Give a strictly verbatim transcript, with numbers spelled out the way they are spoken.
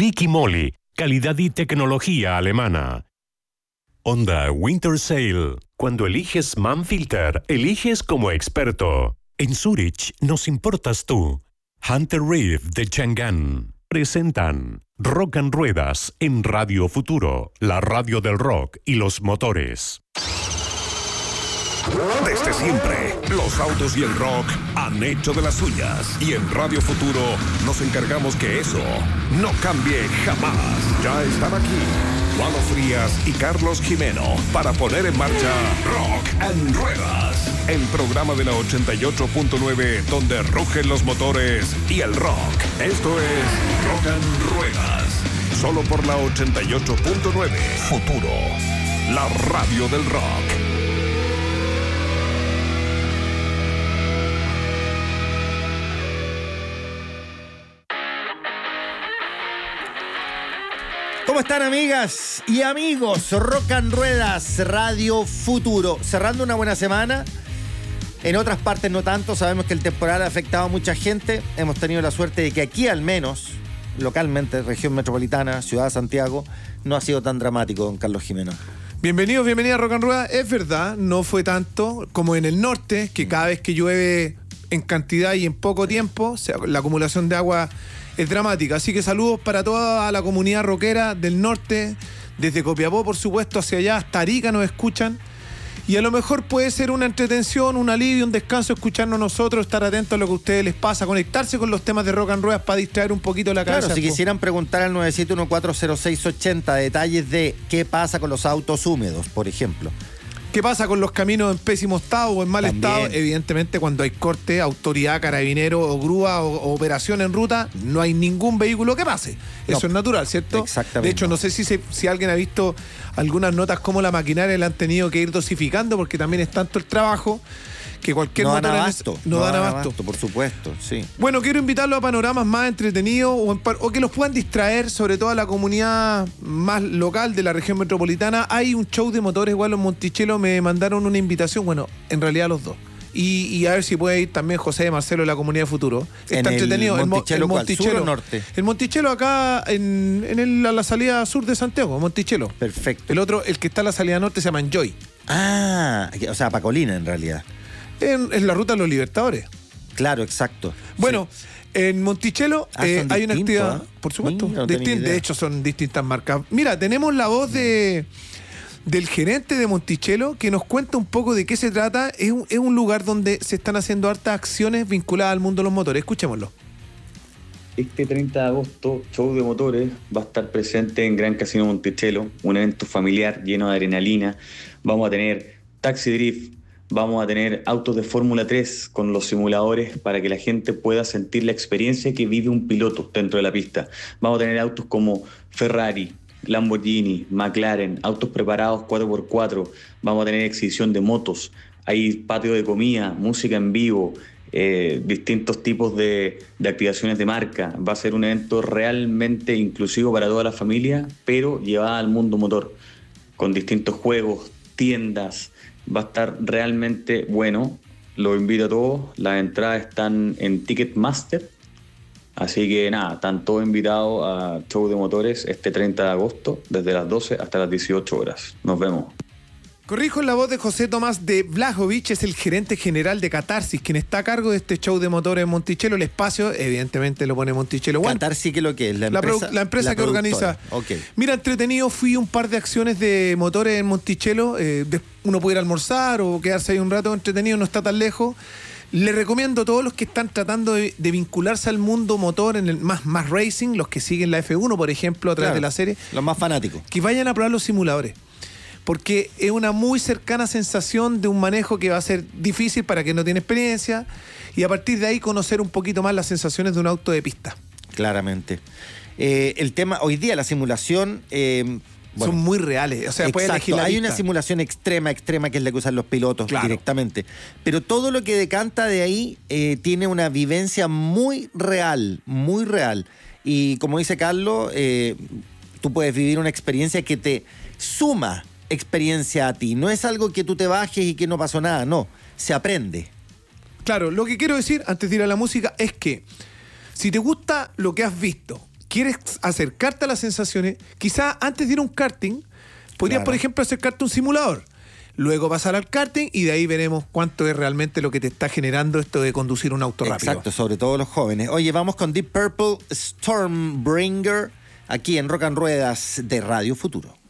Vicky Moly, calidad y tecnología alemana. Honda Winter Sale. Cuando eliges Manfilter, eliges como experto. En Zurich nos importas tú. Hunter Reef de Chang'an presentan Rock and Ruedas en Radio Futuro, la radio del rock y los motores. Desde siempre, los autos y el rock han hecho de las suyas. Y en Radio Futuro nos encargamos que eso no cambie jamás. Ya están aquí Lalo Frías y Carlos Jimeno para poner en marcha Rock and Ruedas, el programa de la ochenta y ocho punto nueve donde rugen los motores y el rock. Esto es Rock and Ruedas, solo por la ochenta y ocho punto nueve. Futuro, la radio del rock. ¿Cómo están, amigas y amigos? Rock and Ruedas, Radio Futuro. Cerrando una buena semana. En otras partes no tanto. Sabemos que el temporal ha afectado a mucha gente. Hemos tenido la suerte de que aquí, al menos, localmente, región metropolitana, ciudad de Santiago, no ha sido tan dramático, don Carlos Jimeno. Bienvenidos, bienvenida a Rock and Ruedas. Es verdad, no fue tanto como en el norte, que cada vez que llueve en cantidad y en poco tiempo, o sea, la acumulación de agua es dramática. Así que saludos para toda la comunidad rockera del norte, desde Copiapó, por supuesto, hacia allá, hasta Arica nos escuchan. Y a lo mejor puede ser una entretención, un alivio, un descanso escucharnos nosotros, estar atentos a lo que a ustedes les pasa, conectarse con los temas de Rock and Ruedas para distraer un poquito la cabeza. Claro, si quisieran preguntar al nueve siete uno cuatro cero seis ocho cero detalles de qué pasa con los autos húmedos, por ejemplo. ¿Qué pasa con los caminos en pésimo estado o en mal También. estado? Evidentemente, cuando hay corte, autoridad, carabinero o grúa o, o operación en ruta, no hay ningún vehículo que pase. Eso No. es natural, ¿cierto? Exactamente. De hecho, no sé si, se, si alguien ha visto algunas notas cómo la maquinaria la han tenido que ir dosificando, porque también es tanto el trabajo que cualquier No dan motor en abasto. ese- no, dan abasto. por supuesto, sí. Bueno, quiero invitarlos a panoramas más entretenidos o, en par- o que los puedan distraer, sobre todo a la comunidad más local de la región metropolitana. Hay un show de motores igual en Monticello, me mandaron una invitación, bueno, en realidad los dos. Y, y a ver si puede ir también José de Marcelo de la Comunidad de Futuro. ¿En Está el entretenido. Mo- Monticello cuál? ¿Sur o norte? El Monticello acá en, en el- a la salida sur de Santiago, Monticello. Perfecto. El otro, el que está a la salida norte, se llama Enjoy. Ah, o sea, Pacolina en realidad. En, en la ruta de los Libertadores. Claro, exacto. Bueno, Sí. en Monticello Ah, eh, son hay una distintos, actividad, ¿eh? por supuesto, Mira, no tenía distin- idea. de hecho son distintas marcas. Mira, tenemos la voz de del gerente de Monticello que nos cuenta un poco de qué se trata. Es un, es un lugar donde se están haciendo hartas acciones vinculadas al mundo de los motores. Escuchémoslo. Este treinta de agosto, Show de Motores va a estar presente en Gran Casino Monticello, un evento familiar lleno de adrenalina. Vamos a tener taxi drift, vamos a tener autos de Fórmula tres con los simuladores para que la gente pueda sentir la experiencia que vive un piloto dentro de la pista. Vamos a tener autos como Ferrari, Lamborghini, McLaren, autos preparados cuatro por cuatro. Vamos a tener exhibición de motos, hay patio de comida, música en vivo, Eh, distintos tipos de, de activaciones de marca. Va a ser un evento realmente inclusivo para toda la familia, pero llevada al mundo motor, con distintos juegos, tiendas. Va a estar realmente bueno. Los invito a todos. Las entradas están en Ticketmaster. Así que nada, están todos invitados a Show de Motores este treinta de agosto, desde las doce hasta las dieciocho horas. Nos vemos. Corrijo en la voz de José Tomás de Blajovic, es el gerente general de Catarsis, quien está a cargo de este show de motores en Monticello. El espacio, evidentemente, lo pone Monticello One. Catarsis, ¿qué es lo que es? La La, empresa, produ- la empresa la que organiza. productora. Ok. Mira, entretenido, fui a un par de acciones de motores en Monticello. Eh, de- uno puede ir a almorzar o quedarse ahí un rato entretenido, no está tan lejos. Le recomiendo a todos los que están tratando de, de vincularse al mundo motor, en el más, más racing, los que siguen la F uno, por ejemplo, a través Claro, de la serie, los más fanáticos. que vayan a probar los simuladores. Porque es una muy cercana sensación de un manejo que va a ser difícil para quien no tiene experiencia, y a partir de ahí conocer un poquito más las sensaciones de un auto de pista. Claramente. Eh, el tema, hoy día la simulación... eh, bueno, Son muy reales. O sea, puedes exacto, elegir la hay pista. una simulación extrema, extrema, que es la que usan los pilotos Claro. directamente. Pero todo lo que decanta de ahí eh, tiene una vivencia muy real, muy real. Y como dice Carlos, eh, tú puedes vivir una experiencia que te suma experiencia a ti. No es algo que tú te bajes y que no pasó nada, no. Se aprende. Claro, lo que quiero decir antes de ir a la música es que si te gusta lo que has visto, quieres acercarte a las sensaciones, quizás antes de ir a un karting, podrías, Claro. por ejemplo, acercarte a un simulador. Luego pasar al karting y de ahí veremos cuánto es realmente lo que te está generando esto de conducir un auto rápido. Exacto, sobre todo los jóvenes. Oye, vamos con Deep Purple Stormbringer aquí en Rock and Ruedas de Radio Futuro.